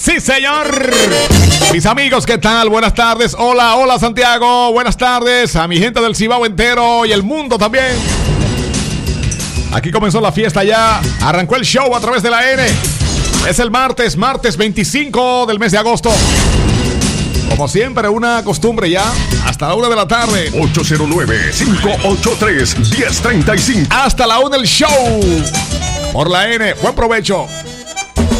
Sí, señor. Mis amigos, ¿qué tal? Buenas tardes. Hola, hola Santiago. Buenas tardes a mi gente del Cibao entero y el mundo también. Aquí comenzó la fiesta ya. Arrancó el show a través de la N. Es el martes 25 del mes de agosto. Como siempre, una costumbre ya. Hasta la 1 de la tarde. 809-583-1035. Hasta la 1 del show. Por la N. Buen provecho.